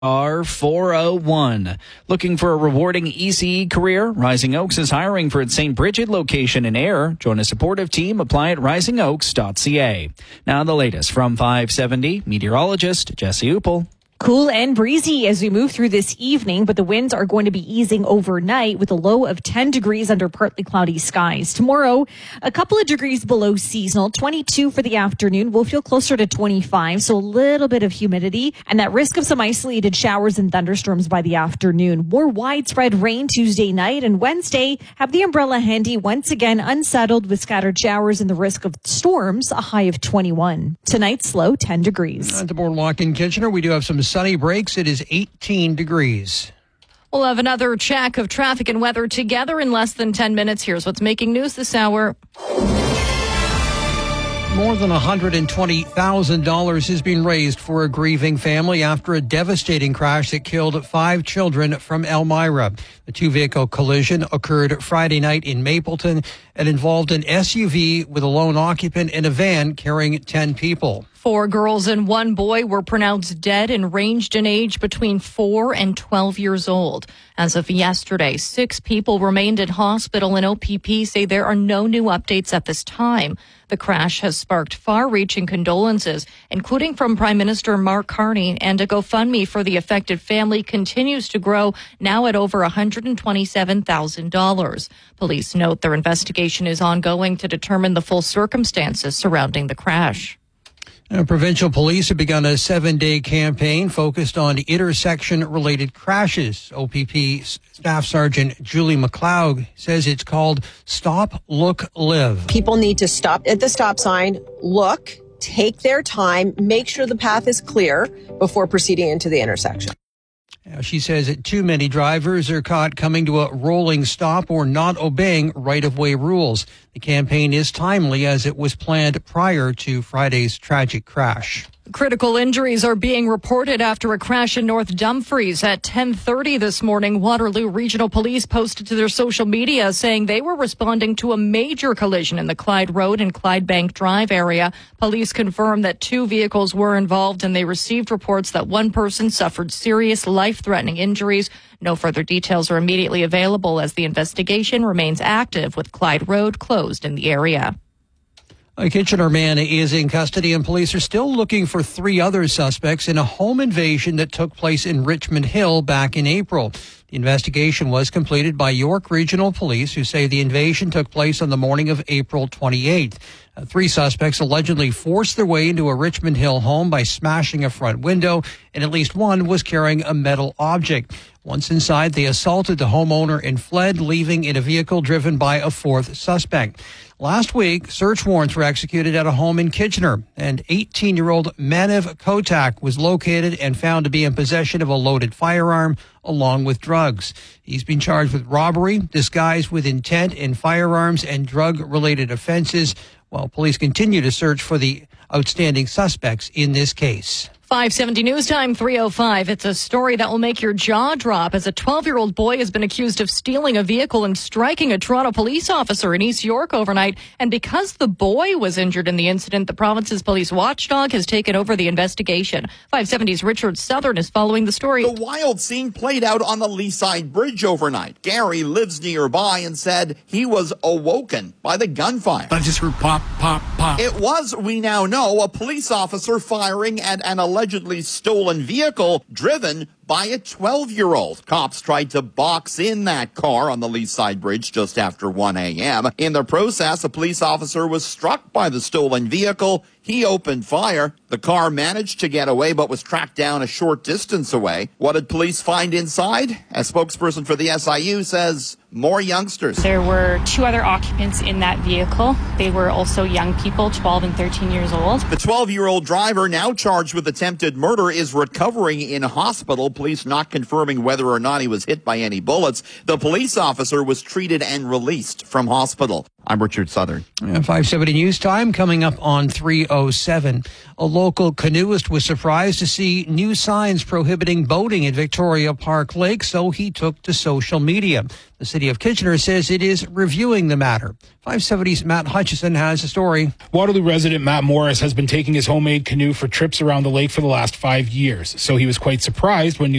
R401. Looking for a rewarding ECE career? Rising Oaks is hiring for its St. Bridget location in Ayr. Join a supportive team. Apply at risingoaks.ca. Now the latest from 570, meteorologist Jesse Uppel. Cool and breezy as we move through this evening, but the winds are going to be easing overnight with a low of 10 degrees under partly cloudy skies. Tomorrow, a couple of degrees below seasonal, 22 for the afternoon. We'll feel closer to 25, so a little bit of humidity and that risk of some isolated showers and thunderstorms by the afternoon. More widespread rain Tuesday night and Wednesday. Have the umbrella handy once again, unsettled with scattered showers and the risk of storms, a high of 21. Tonight's low, 10 degrees. At the Boardwalk in Kitchener, we do have some sunny breaks. It is 18 degrees. We'll have another check of traffic and weather together in less than 10 minutes. Here's what's making news this hour. More than $120,000 has been raised for a grieving family after a devastating crash that killed 5 children from Elmira. The two-vehicle collision occurred Friday night in Mapleton and involved an SUV with a lone occupant and a van carrying 10 people. 4 girls and 1 boy were pronounced dead and ranged in age between 4 and 12 years old. As of yesterday, 6 people remained in hospital, and OPP say there are no new updates at this time. The crash has sparked far-reaching condolences, including from Prime Minister Mark Carney, and a GoFundMe for the affected family continues to grow, now at over $127,000. Police note their investigation is ongoing to determine the full circumstances surrounding the crash. Provincial police have begun a 7-day campaign focused on intersection-related crashes. OPP Staff Sergeant Julie McLeod says it's called Stop, Look, Live. People need to stop at the stop sign, look, take their time, make sure the path is clear before proceeding into the intersection. She says that too many drivers are caught coming to a rolling stop or not obeying right-of-way rules. The campaign is timely as it was planned prior to Friday's tragic crash. Critical injuries are being reported after a crash in North Dumfries at 10:30 this morning. Waterloo Regional Police posted to their social media saying they were responding to a major collision in the Clyde Road and Clydebank Drive area. Police confirmed that 2 vehicles were involved, and they received reports that 1 person suffered serious life-threatening injuries. No further details are immediately available as the investigation remains active, with Clyde Road closed in the area. A Kitchener man is in custody, and police are still looking for 3 other suspects in a home invasion that took place in Richmond Hill back in April. The investigation was completed by York Regional Police, who say the invasion took place on the morning of April 28th. 3 suspects allegedly forced their way into a Richmond Hill home by smashing a front window, and at least 1 was carrying a metal object. Once inside, they assaulted the homeowner and fled, leaving in a vehicle driven by a 4th suspect. Last week, search warrants were executed at a home in Kitchener, and 18-year-old Maniv Kotak was located and found to be in possession of a loaded firearm along with drugs. He's been charged with robbery, disguised with intent, and firearms and drug-related offenses, while police continue to search for the outstanding suspects in this case. 570 News Time, 3:05. It's a story that will make your jaw drop as a 12-year-old boy has been accused of stealing a vehicle and striking a Toronto police officer in East York overnight. And because the boy was injured in the incident, the province's police watchdog has taken over the investigation. 570's Richard Southern is following the story. The wild scene played out on the Leaside Bridge overnight. Gary lives nearby and said he was awoken by the gunfire. I just heard pop, pop, pop. It was, we now know, a police officer firing at an allegedly stolen vehicle driven by a 12-year-old. Cops tried to box in that car on the Leaside Bridge just after 1 a.m. In the process, a police officer was struck by the stolen vehicle. He opened fire. The car managed to get away but was tracked down a short distance away. What did police find inside? A spokesperson for the SIU says more youngsters. There were 2 other occupants in that vehicle. They were also young people, 12 and 13 years old. The 12-year-old driver, now charged with attempted murder, is recovering in hospital. Police not confirming whether or not he was hit by any bullets. The police officer was treated and released from hospital. I'm Richard Southern. 570 News Time coming up on 3:07. A local canoeist was surprised to see new signs prohibiting boating at Victoria Park Lake, so he took to social media. The city of Kitchener says it is reviewing the matter. 570's Matt Hutchison has a story. Waterloo resident Matt Morris has been taking his homemade canoe for trips around the lake for the last 5 years, so he was quite surprised when